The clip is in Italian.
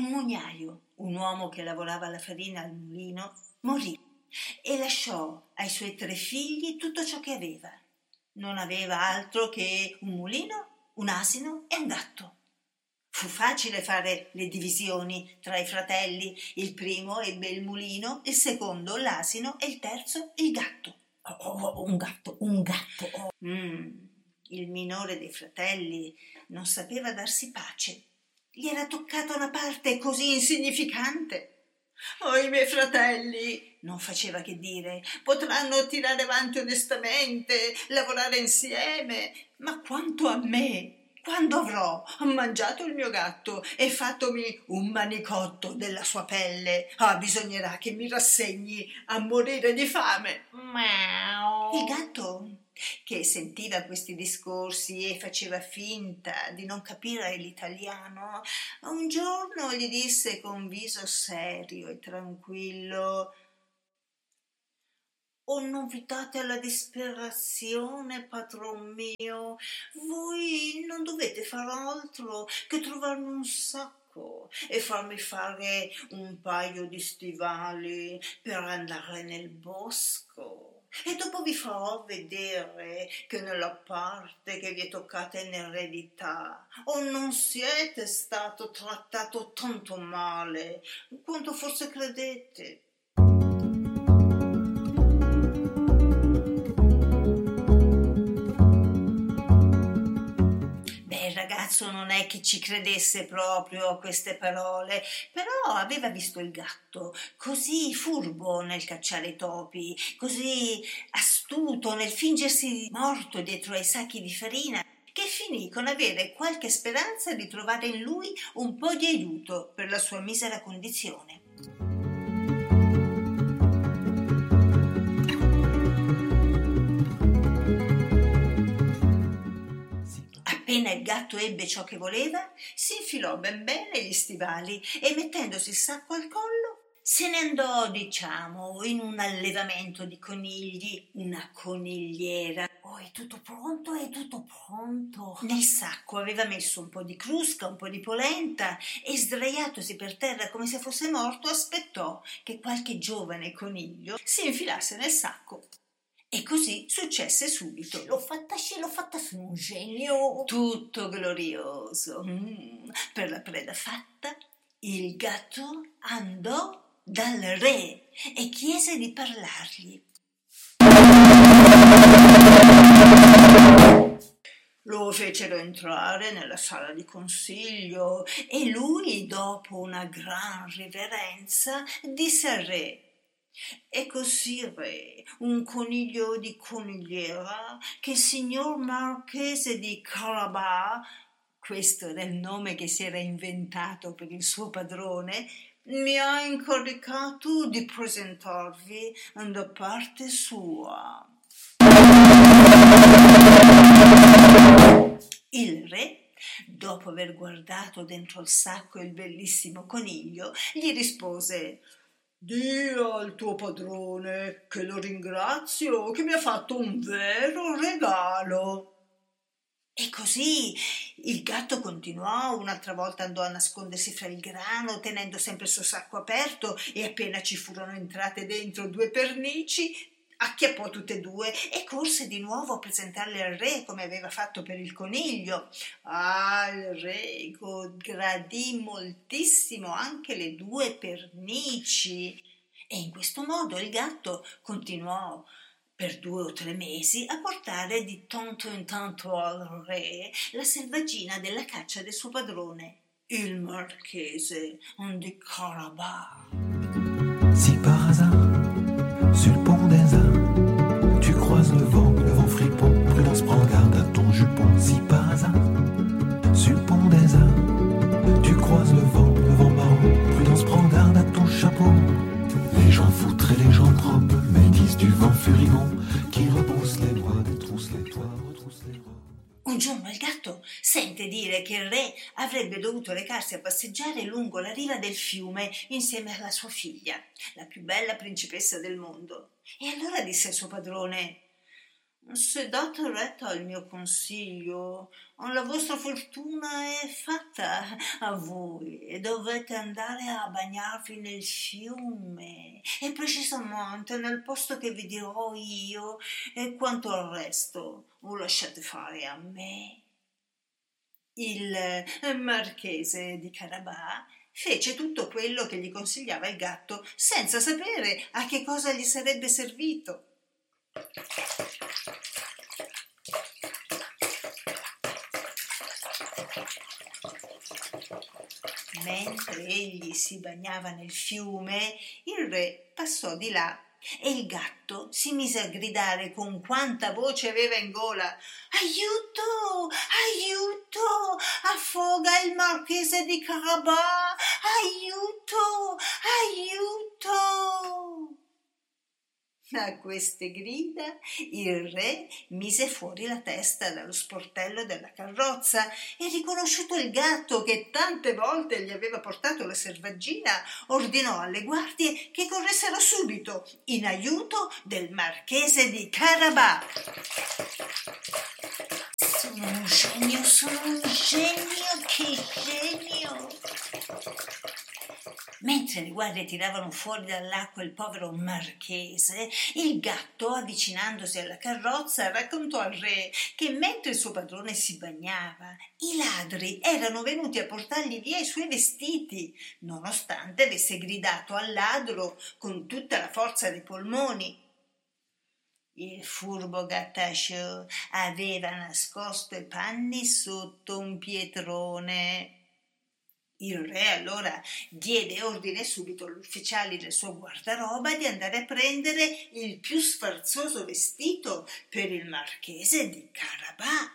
Un mugnaio, un uomo che lavorava la farina al mulino, morì e lasciò ai suoi 3 figli tutto ciò che aveva. Non aveva altro che un mulino, un asino e un gatto. Fu facile fare le divisioni tra i fratelli. Il primo ebbe il mulino, il secondo l'asino e il terzo il gatto. Un gatto. Il minore dei fratelli non sapeva darsi pace. Gli era toccata una parte così insignificante. «Oh, i miei fratelli», non faceva che dire, «potranno tirare avanti onestamente, lavorare insieme, ma quanto a me, quando avrò mangiato il mio gatto e fattomi un manicotto della sua pelle, bisognerà che mi rassegni a morire di fame». Il gatto, che sentiva questi discorsi e faceva finta di non capire l'italiano, un giorno gli disse con viso serio e tranquillo: «O non vi date alla disperazione, padron mio? Voi non dovete far altro che trovarmi un sacco e farmi fare un paio di stivali per andare nel bosco. E dopo vi farò vedere che nella parte che vi è toccata in eredità non siete stato trattato tanto male quanto forse credete». Il ragazzo non è che ci credesse proprio a queste parole, però aveva visto il gatto così furbo nel cacciare i topi, così astuto nel fingersi morto dietro ai sacchi di farina, che finì con avere qualche speranza di trovare in lui un po' di aiuto per la sua misera condizione. Appena il gatto ebbe ciò che voleva, si infilò ben bene gli stivali e, mettendosi il sacco al collo, se ne andò, diciamo, in un allevamento di conigli, una conigliera. «Oh, è tutto pronto, è tutto pronto». Nel sacco aveva messo un po' di crusca, un po' di polenta e, sdraiatosi per terra come se fosse morto, aspettò che qualche giovane coniglio si infilasse nel sacco. E così successe subito. Ce l'ho fatta, sono un genio. Tutto glorioso. Per la preda fatta, il gatto andò dal re e chiese di parlargli. Lo fecero entrare nella sala di consiglio e lui, dopo una gran riverenza, disse al re: «È così, re, un coniglio di conigliera, che il signor marchese di Carabas», questo era il nome che si era inventato per il suo padrone, «mi ha incaricato di presentarvi da parte sua». Il re, dopo aver guardato dentro il sacco il bellissimo coniglio, gli rispose: «Dì al tuo padrone che lo ringrazio, che mi ha fatto un vero regalo». E così il gatto continuò, un'altra volta andò a nascondersi fra il grano, tenendo sempre il suo sacco aperto, e appena ci furono entrate dentro 2 pernici, acchiappò tutte e 2 e corse di nuovo a presentarle al re come aveva fatto per il coniglio. Il re gradì moltissimo anche le 2 pernici e in questo modo il gatto continuò per 2 o 3 mesi a portare di tanto in tanto al re la selvaggina della caccia del suo padrone, il marchese di Carabas. Si par hasard, sur le pont des Arts, tu croises le vent fripon, prudence, prends garde à ton jupon. Si par hasard, sur le pont des Arts, tu croises le vent marron, prudence, prends garde à ton chapeau. Les gens foutres et les gens propres médisent du vent furibond qui rebrousse les bois, détrousse les toits, retrousse les rois. Un giorno il gatto sente dire che il re avrebbe dovuto recarsi a passeggiare lungo la riva del fiume insieme alla sua figlia, la più bella principessa del mondo. E allora disse al suo padrone: Se date retta al mio consiglio, la vostra fortuna è fatta. A voi dovete andare a bagnarvi nel fiume, e precisamente nel posto che vi dirò io, e quanto al resto lo lasciate fare a me. Il marchese di Carabà fece tutto quello che gli consigliava il gatto, senza sapere a che cosa gli sarebbe servito. Mentre egli si bagnava nel fiume, il re passò di là e il gatto si mise a gridare con quanta voce aveva in gola: «Aiuto! Aiuto! Affoga il marchese di Carabà! Aiuto! Aiuto!» A queste grida il re mise fuori la testa dallo sportello della carrozza e, riconosciuto il gatto che tante volte gli aveva portato la selvaggina, ordinò alle guardie che corressero subito in aiuto del marchese di Carabà. Sono un genio, che genio! Mentre le guardie tiravano fuori dall'acqua il povero marchese, il gatto, avvicinandosi alla carrozza, raccontò al re che mentre il suo padrone si bagnava, i ladri erano venuti a portargli via i suoi vestiti, nonostante avesse gridato al ladro con tutta la forza dei polmoni. Il furbo gattaccio aveva nascosto i panni sotto un pietrone. Il re allora diede ordine subito agli ufficiali del suo guardaroba di andare a prendere il più sfarzoso vestito per il marchese di Carabà.